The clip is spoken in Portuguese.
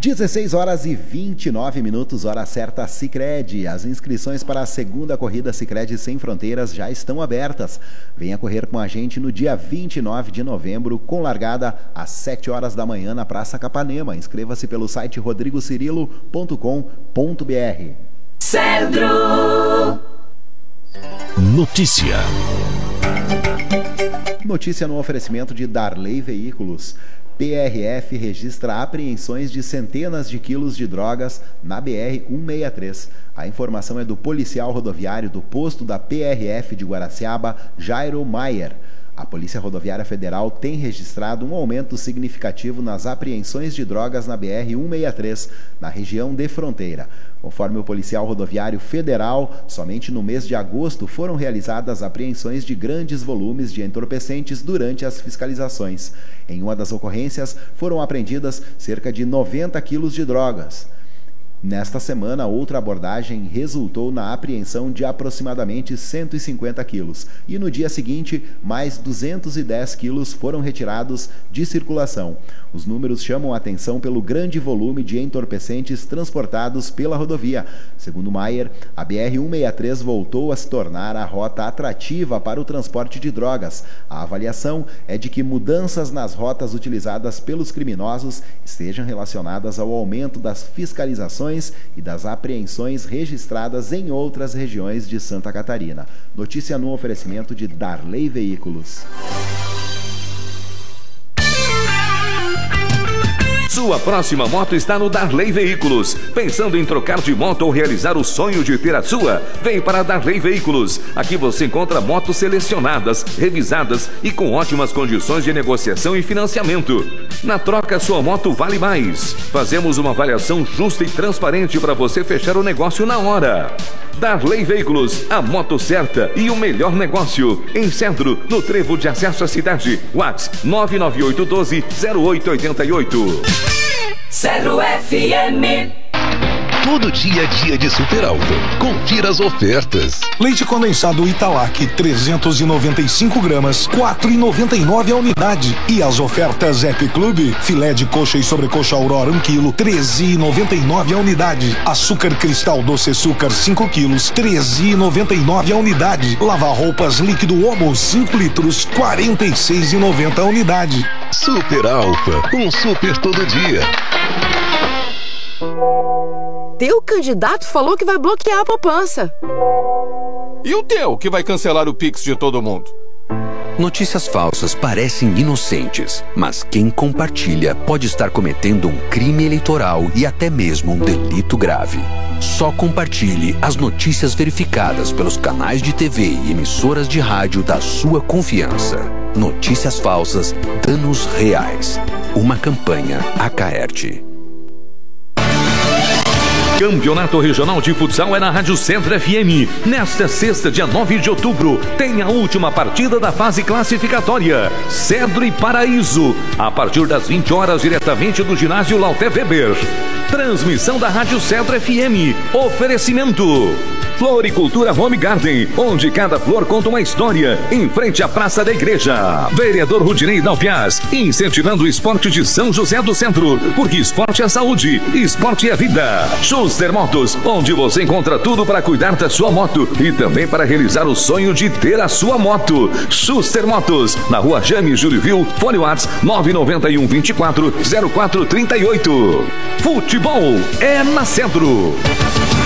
16 horas e 29 minutos, hora certa Sicredi. As inscrições para a segunda corrida Sicredi Sem Fronteiras já estão abertas. Venha correr com a gente no dia 29 de novembro, com largada às 7 horas da manhã na Praça Capanema. Inscreva-se pelo site rodrigocirilo.com.br. Centro. Notícia. Notícia no oferecimento de Darley Veículos. PRF registra apreensões de centenas de quilos de drogas na BR-163. A informação é do policial rodoviário do posto da PRF de Guaraciaba, Jairo Maier. A Polícia Rodoviária Federal tem registrado um aumento significativo nas apreensões de drogas na BR-163, na região de fronteira. Conforme o policial rodoviário federal, somente no mês de agosto foram realizadas apreensões de grandes volumes de entorpecentes durante as fiscalizações. Em uma das ocorrências, foram apreendidas cerca de 90 quilos de drogas. Nesta semana, outra abordagem resultou na apreensão de aproximadamente 150 quilos. E no dia seguinte, mais 210 quilos foram retirados de circulação. Os números chamam a atenção pelo grande volume de entorpecentes transportados pela rodovia. Segundo Maier, a BR-163 voltou a se tornar a rota atrativa para o transporte de drogas. A avaliação é de que mudanças nas rotas utilizadas pelos criminosos estejam relacionadas ao aumento das fiscalizações e das apreensões registradas em outras regiões de Santa Catarina. Notícia no oferecimento de Darley Veículos. Sua próxima moto está no Darley Veículos. Pensando em trocar de moto ou realizar o sonho de ter a sua? Vem para a Darley Veículos. Aqui você encontra motos selecionadas, revisadas e com ótimas condições de negociação e financiamento. Na troca, sua moto vale mais. Fazemos uma avaliação justa e transparente para você fechar o negócio na hora. Darley Veículos, a moto certa e o melhor negócio. Em Centro, no trevo de acesso à cidade. WhatsApp 99812-0888. Zero FM. Todo dia é dia de Super Alfa. Confira as ofertas. Leite condensado Italac 395 gramas, 4,99 a unidade. E as ofertas Happy Club, filé de coxa e sobrecoxa Aurora 1 kg, 13,99 a unidade. Açúcar cristal doce açúcar 5 quilos, 13,99 a unidade. Lavar roupas líquido Omo 5 litros, 46,90 a unidade. Super Alfa, um super todo dia. Teu candidato falou que vai bloquear a poupança. E o teu, que vai cancelar o Pix de todo mundo? Notícias falsas parecem inocentes, mas quem compartilha pode estar cometendo um crime eleitoral e até mesmo um delito grave. Só compartilhe as notícias verificadas pelos canais de TV e emissoras de rádio da sua confiança. Notícias falsas, danos reais. Uma campanha Acaerte. Campeonato Regional de Futsal é na Rádio Centro FM. Nesta sexta, dia 9 de outubro, tem a última partida da fase classificatória. Cedro e Paraíso, a partir das 20 horas, diretamente do ginásio Lauté Weber. Transmissão da Rádio Centro FM. Oferecimento Floricultura Home Garden, onde cada flor conta uma história, em frente à Praça da Igreja. Vereador Rudinei Dalpiaz, incentivando o esporte de São José do Centro, porque esporte é saúde, esporte é vida. Schuster Motos, onde você encontra tudo para cuidar da sua moto e também para realizar o sonho de ter a sua moto. Schuster Motos, na Rua Jaime Júlio, fone WhatsApp 991 24 0438. Futebol é na Centro.